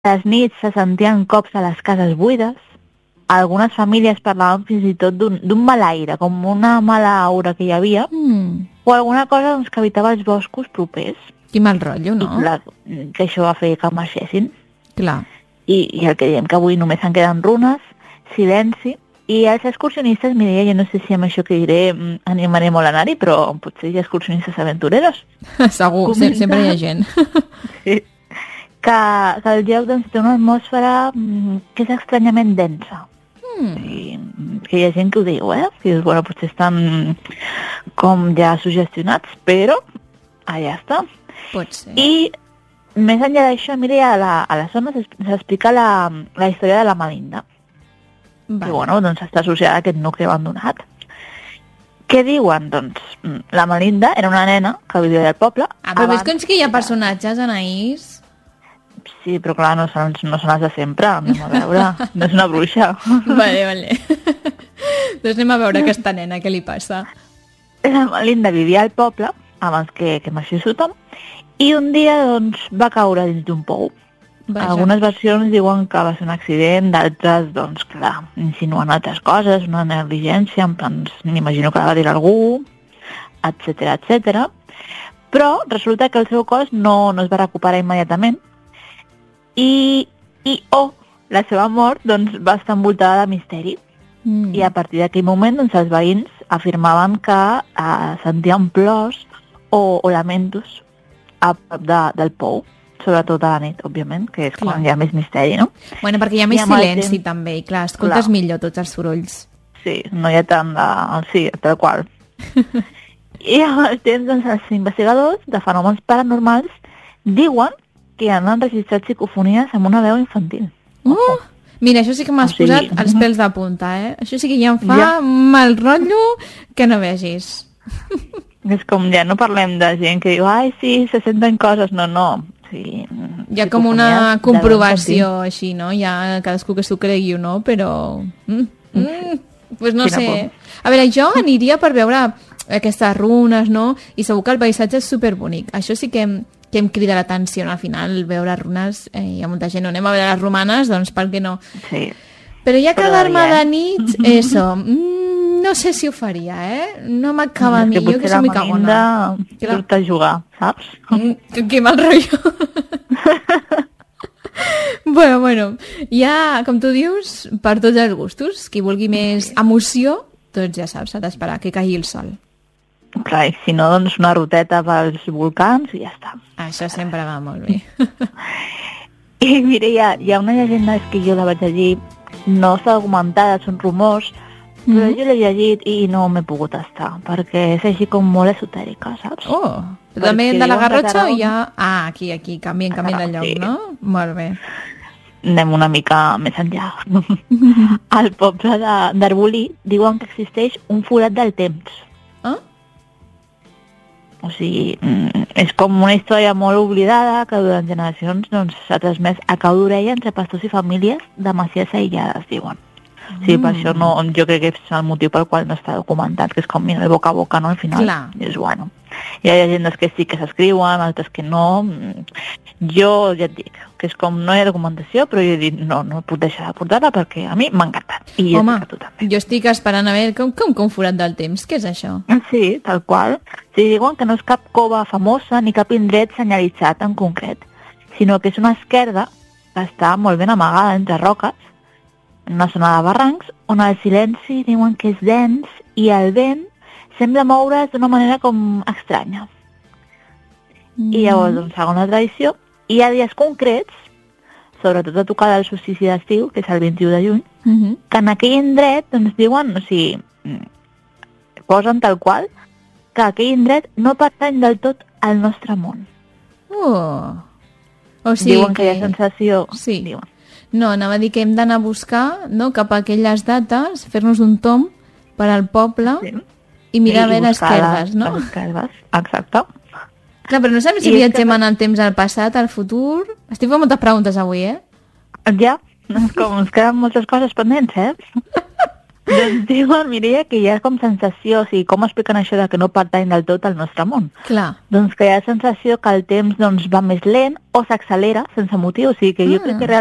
A les nits se sentien cops a les cases buides. Algunes famílies parlaven fins i tot d'un mal aire, com una mala aura que hi havia, o alguna cosa doncs, que habitava els boscos propers. Quin mal rotllo, no? I clar, que això va fer que marxessin. Clar. I el que diem que avui només en queden runes, silenci, i els excursionistes, Mireia, jo no sé si amb això que diré animaré molt a anar-hi, però potser hi ha excursionistes aventureros. Segur, sempre hi ha gent. Sí. Que el lloc doncs, té una atmosfera que és estranyament densa. I que hi ha gent que ho diu, que dius, bueno, potser estan com ja sugestionats, però allà està. Pot ser. I més enllà d'això, Mireia, a la zona s'explica la història de la Melinda. Vale. Que, bueno, doncs està associada a aquest nucli abandonat. Què diuen? Doncs la Melinda era una nena que vivia al poble. Però ves que hi ha personatges, Anaïs? Sí, però clar, no són els de sempre, anem a veure. No és una bruixa. Vale. Doncs anem a veure aquesta nena, què li passa. La Melinda vivia al poble, abans que marxés tothom, i un dia doncs, va caure dins d'un pou. Vaja. Algunes versions diuen que va ser un accident, d'altres, doncs, clar, insinuen altres coses, una negligència, en plan, m'imagino que la va dir algú, etc. Però resulta que el seu cos no es va recuperar immediatament, i la seva mort doncs, va estar envoltada de misteri. I a partir d'aquell moment doncs, els veïns afirmaven que sentien plors o lamentos a prop del pou, sobretot a la nit, òbviament, que és quan hi ha més misteri, no? Bueno, perquè hi ha més silenci també, i clar, escoltes millor tots els sorolls. Sí, no hi ha tant de... Sí, tal qual. I amb el temps, doncs, els investigadors de fenòmens paranormals diuen que han enregistrat psicofonies amb una veu infantil. Mira, això sí que m'has posat els pèls de punta, Això sí que ja em fa mal rotllo que no vegis. És com ja no parlem de gent que diu ai, sí, se senten coses. No. Sí, hi ha com una comprovació així, no? Ja cadascú que s'ho cregui o no, però... pues no sé. A veure, jo aniria per veure aquestes runes, no? I segur que el paisatge és superbonic. Això sí que em crida l'atenció, al final, veure runes, hi ha molta gent, no anem a veure les romanes, doncs per què no? Sí. Però ja quedar-me de nit, no sé si ho faria, No m'acaba a mi, jo que soc mi cagona. Surt a jugar, saps? Que mal rotllo. Bueno, ja, com tu dius, per tots els gustos, qui vulgui més emoció, doncs ja saps, s'ha d'esperar que caigui el sol. Clar, i si no, doncs una ruteta pels volcans i ja està. Això sempre va molt bé. I mira, hi ha una llegenda que jo la vaig llegir, no està documentada, són rumors, però jo l'he llegit i no m'he pogut estar, perquè és així com molt esotèrica, saps? També de la Garrotxa o ja... Aquí, canvien de lloc, no? Molt bé. Anem una mica més enllà. Al poble d'Arbolí diuen que existeix un forat del temps. O sigui, és com una història molt oblidada que durant generacions s'ha transmès a cau d'orella entre pastors i famílies de masies aïllades, diuen. Sí, per això jo crec que és el motiu pel qual no està documentat, que és com, mira, el boca a boca, no, al final. Clar. És bueno. Hi ha llegendes que sí que s'escriuen, altres que no. Jo ja et dic que és com no hi ha documentació, però jo he dit no puc deixar de portar-la perquè a mi m'ha encantat. I home, jo estic esperant a veure com forat del temps. Què és això? Sí, tal qual. Sí, diuen que no és cap cova famosa ni cap indret senyalitzat en concret, sinó que és una esquerda que està molt ben amagada entre roques, en una zona de barrancs, on el silenci diuen que és dens i el vent sembla moure's d'una manera com estranya. I llavors, doncs, segons la tradició, hi ha dies concrets, sobretot a tocar del solstici d'estiu, que és el 21 de juny, que en aquell indret, doncs, diuen, o sigui, posen tal qual, que aquell indret no pertany del tot al nostre món. O sigui diuen que hi ha sensació... Sí. Diuen. No, anava a dir que hem d'anar a buscar, no?, cap a aquelles dates, fer-nos un tomb per al poble i mirar a veure esquerdes, no? Esquerdes, exacte. Clar, però no sabem si viatgem en el temps, al passat, al futur... Estic fent moltes preguntes avui, Ja, com ens queden moltes coses pendents, Doncs diuen, Mireia, que hi ha com sensació, o sigui, com expliquen això de que no pertany del tot al nostre món? Clar. Doncs que hi ha sensació que el temps va més lent o s'accelera sense motiu, o sigui que jo crec que